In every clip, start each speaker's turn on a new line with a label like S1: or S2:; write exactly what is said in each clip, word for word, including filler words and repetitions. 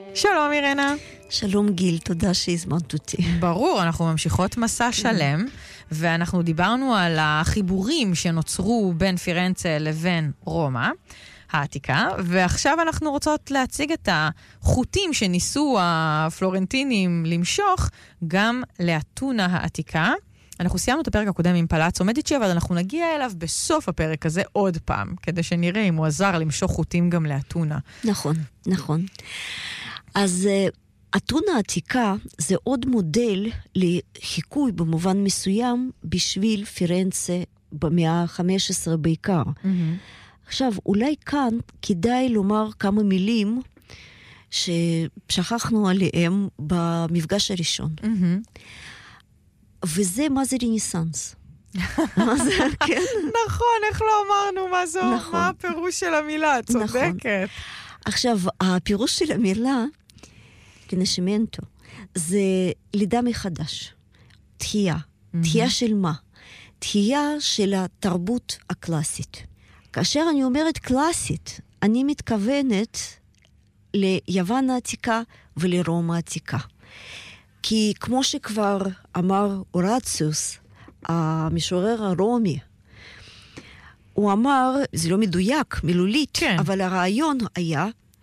S1: שלום אירנה.
S2: שלום גיל, תודה שהזמנת אותי.
S1: ברור, אנחנו ממשיכות מסע שלם, ואנחנו דיברנו על החיבורים שנוצרו בין פירנצה לבין רומא העתיקה, ועכשיו אנחנו רוצות להציג את החוטים שניסו הפלורנטינים למשוך גם לאתונה העתיקה. אנחנו סיימנו את הפרק הקודם עם פלאצו מדיצ'י, אבל אנחנו נגיע אליו בסוף הפרק הזה עוד פעם, כדי שנראה אם הוא עזר למשוך חוטים גם לאתונה.
S2: נכון, נכון. אז אתונה העתיקה זה עוד מודל לחיקוי במובן מסוים בשביל פירנצה במאה ה-חמש עשרה בעיקר. Mm-hmm. עכשיו, אולי כאן כדאי לומר כמה מילים ששכחנו עליהם במפגש הראשון. Mm-hmm. וזה מה זה רנסנס. מה זה, כן?
S1: נכון, איך לא אמרנו מה זו, נכון. מה הפירוש של המילה, צודקת. נכון.
S2: עכשיו, הפירוש של המילה, רנשימנטו, זה לידה מחדש. תחייה. Mm-hmm. תחייה של מה? תחייה של התרבות הקלאסית. כאשר אני אומרת קלאסית, אני מתכוונת ליוון העתיקה ולרומא העתיקה. כי כמו שכבר אמר אורציוס, המשורר הרומי, הוא אמר, זה לא מדויק, מילולית, כן. אבל הרעיון היה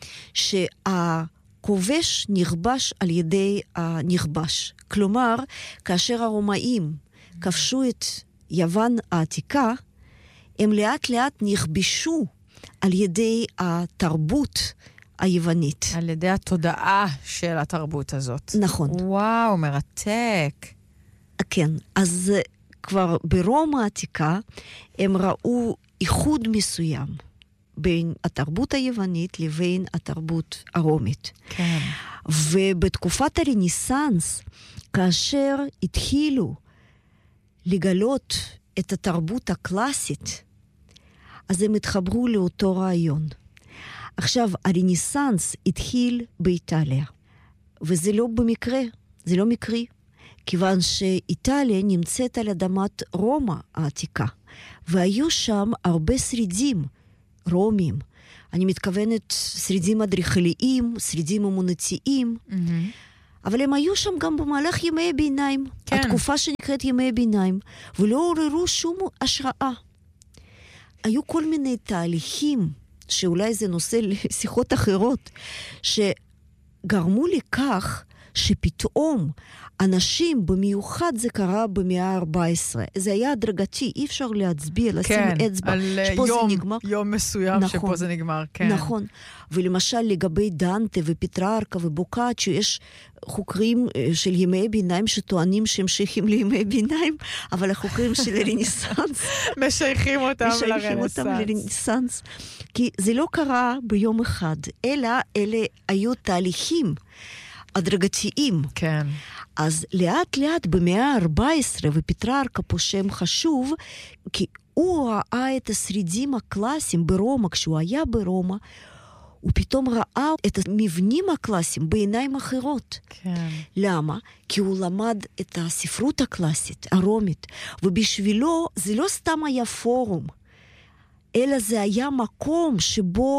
S2: שהכובש נכבש על ידי הנכבש. כלומר, כאשר הרומאים כבשו את יוון העתיקה, הם לאט לאט נכבשו על ידי התרבות היוונית.
S1: על ידי התודעה של התרבות הזאת.
S2: נכון.
S1: וואו, מרתק.
S2: כן, אז כבר ברומא העתיקה הם ראו איחוד מסוים בין התרבות היוונית לבין התרבות הרומית.
S1: כן.
S2: ובתקופת הרנסנס, כאשר התחילו לגלות את התרבות הקלאסית, אז הם התחברו לאותו רעיון. עכשיו, הרנסנס התחיל באיטליה, וזה לא במקרה, זה לא מקרי, כיוון שאיטליה נמצאת על אדמת רומא העתיקה, והיו שם הרבה שרידים רומיים. אני מתכוונת שרידים אדריכליים, שרידים אמונתיים, mm-hmm. אבל הם היו שם גם במהלך ימי הביניים, כן. התקופה שנקראת ימי הביניים, ולא עוררו שום השראה. היו כל מיני תהליכים, שאולי זה נושא לשיחות אחרות, שגרמו לכך שפתאום אנשים, במיוחד זה קרה במאה ה-ארבע עשרה, זה היה הדרגתי, אי אפשר להצביע, לשים
S1: כן,
S2: אצבע,
S1: על
S2: שפה
S1: יום,
S2: זה נגמר.
S1: יום מסוים נכון, שפה זה נגמר, כן.
S2: נכון, ולמשל לגבי דנטה ופטררקה ובוקאצ'ו, יש חוקרים של ימי ביניים שטוענים שהם שייכים לימי ביניים, אבל החוקרים של הרנסנס
S1: משייכים אותם לרנסנס.
S2: אותם לרנסנס, כי זה לא קרה ביום אחד, אלא אלה היו תהליכים הדרגתיים.
S1: כן.
S2: אז לאט לאט במאה ה-ארבע עשרה, ופטררקה פה שם חשוב, כי הוא ראה את השרידים הקלאסיים ברומא, כשהוא היה ברומא, הוא פתאום ראה את המבנים הקלאסיים בעיניים אחרות.
S1: כן.
S2: למה? כי הוא למד את הספרות הקלאסית, הרומית, ובשבילו זה לא סתם היה פורום, אלא זה היה מקום שבו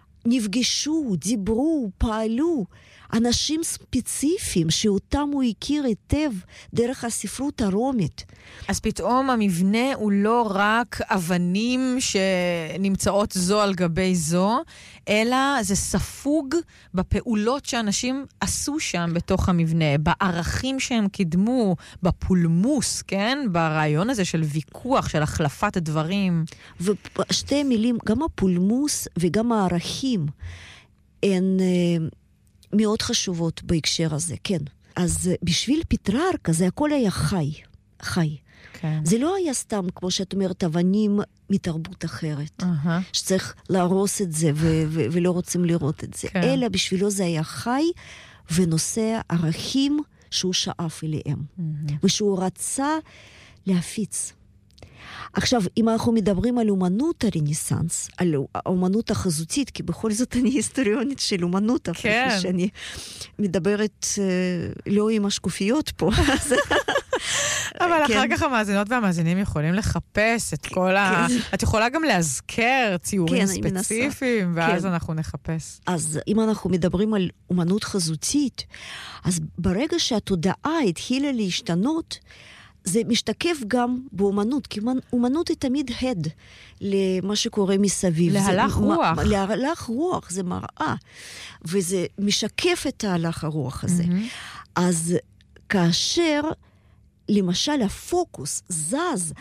S2: נפגשו, דיברו, פעלו, אנשים ספציפיים שאותם הוא הכיר היטב דרך הספרות הרומית.
S1: אז פתאום המבנה הוא לא רק אבנים שנמצאות זו על גבי זו, אלא זה ספוג בפעולות שאנשים עשו שם בתוך המבנה, בערכים שהם קידמו, בפולמוס, כן? ברעיון הזה של ויכוח, של החלפת הדברים.
S2: ושתי מילים, גם הפולמוס וגם הערכים, הן מאוד חשובות בהקשר הזה, כן. אז בשביל פטררקה זה הכל היה חי, חי.
S1: כן.
S2: זה לא היה סתם, כמו שאת אומרת, אבנים מתרבות אחרת, uh-huh. שצריך להרוס את זה ו- ו- ולא רוצים לראות את זה. כן. אלא בשבילו זה היה חי ונושא ערכים שהוא שאף אליהם, uh-huh. ושהוא רצה להפיץ. עכשיו, אם אנחנו מדברים על אומנות הרנסנס, על האומנות החזותית, כי בכל זאת אני היסטוריונית של אומנות,
S1: כן.
S2: אפילו שאני מדברת לא עם השקופיות פה.
S1: אבל אחר כך המאזינות והמאזינים יכולים לחפש את כל ה... את יכולה גם להזכר ציורים ספציפיים, ואז אנחנו נחפש.
S2: אז אם אנחנו מדברים על אומנות חזותית, אז ברגע שהתודעה התחילה להשתנות, זה משתקף גם באומנות, כי אומנות היא תמיד הד למה שקורה מסביב.
S1: להלך
S2: זה,
S1: רוח.
S2: מה, להלך רוח, זה מראה, וזה משקף את ההלך הרוח הזה. Mm-hmm. אז כאשר, למשל, הפוקוס זז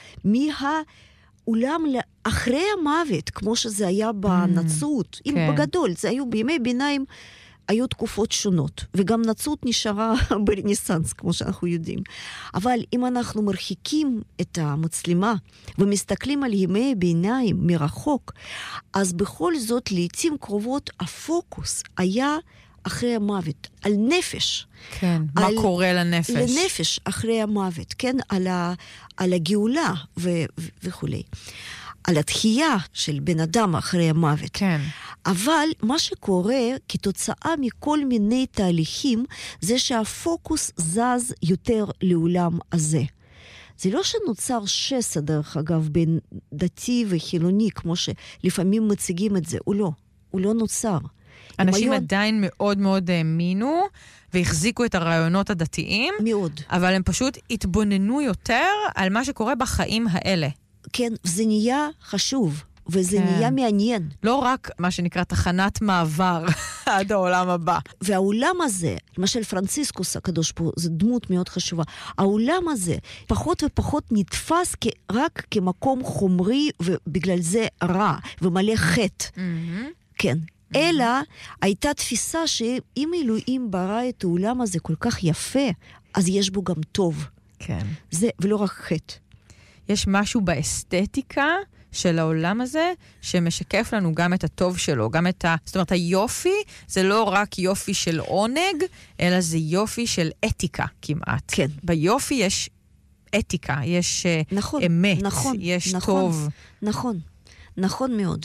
S2: מהעולם אחרי המוות, כמו שזה היה בנצרות, mm-hmm. אם כן. בגדול, זה היו בימי ביניים, היו תקופות שונות, וגם נצרות נשארה ברנסנס, כמו שאנחנו יודעים. אבל אם אנחנו מרחיקים את המצלמה, ומסתכלים על ימי ביניים מרחוק, אז בכל זאת, לעתים קרובות, הפוקוס היה אחרי המוות, על נפש.
S1: כן, על, מה קורה לנפש?
S2: לנפש אחרי המוות, כן, על, ה, על הגאולה ו, ו, וכולי. על התחייה של בן אדם אחרי המוות.
S1: כן.
S2: אבל מה שקורה כתוצאה מכל מיני תהליכים, זה שהפוקוס זז יותר לעולם הזה. זה לא שנוצר שסע, דרך אגב, בין דתי וחילוני, כמו שלפעמים מציגים את זה, הוא לא. הוא לא נוצר.
S1: אנשים היום... עדיין מאוד מאוד האמינו, והחזיקו את הרעיונות הדתיים.
S2: מאוד.
S1: אבל הם פשוט התבוננו יותר על מה שקורה בחיים האלה.
S2: כן, זה נהיה חשוב, וזה כן. נהיה מעניין.
S1: לא רק מה שנקרא תחנת מעבר עד העולם הבא.
S2: והעולם הזה, למשל פרנציסקוס הקדוש פה, זו דמות מאוד חשובה. העולם הזה פחות ופחות נתפס כ- רק כמקום חומרי, ובגלל זה רע, ומלא חטא. Mm-hmm. כן. Mm-hmm. אלא הייתה תפיסה שאם אלוהים ברא את העולם הזה כל כך יפה, אז יש בו גם טוב.
S1: כן.
S2: זה, ולא רק חטא.
S1: יש משהו באסתטיקה של העולם הזה, שמשקף לנו גם את הטוב שלו, גם את ה... זאת אומרת, היופי זה לא רק יופי של עונג, אלא זה יופי של אתיקה כמעט.
S2: כן.
S1: ביופי יש אתיקה, יש
S2: נכון,
S1: אמת,
S2: נכון,
S1: יש
S2: נכון,
S1: טוב.
S2: נכון, נכון מאוד.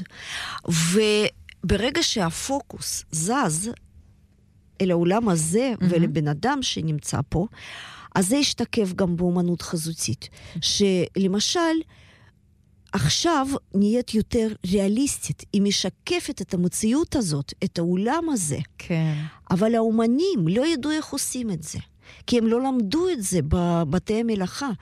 S2: וברגע שהפוקוס זז אל העולם הזה, mm-hmm. ולבן אדם שנמצא פה, אז זה ישתקף גם באומנות חזותית. שלמשל, עכשיו נהיית יותר ריאליסטית. היא משקפת את המציאות הזאת, את העולם הזה.
S1: כן.
S2: אבל האומנים לא ידעו איך עושים את זה. כי הם לא למדו את זה בבתי המלאכה.